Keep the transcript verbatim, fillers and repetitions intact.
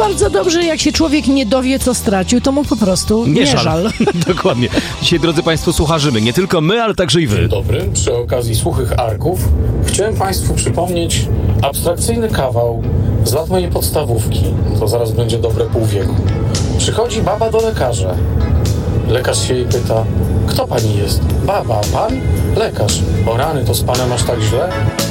bardzo dobrze, jak się człowiek nie dowie, co stracił, to mu po prostu nie, nie żal. żal. Dokładnie. Dzisiaj, drodzy Państwo, słucharzymy. Nie tylko my, ale także i wy. Dzień dobry. Przy okazji Suchych Arków chciałem Państwu przypomnieć abstrakcyjny kawał z lat mojej podstawówki. To zaraz będzie dobre pół wieku. Przychodzi baba do lekarza. Lekarz się jej pyta: kto pani jest? Baba, pan? Lekarz. O rany, to z panem aż tak źle?